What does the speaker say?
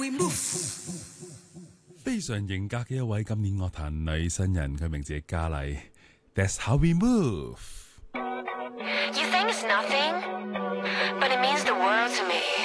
非常型格嘅一位今年樂壇女新人，佢名字係嘉麗。That's how we move. You think it's nothing, but it means the world to me.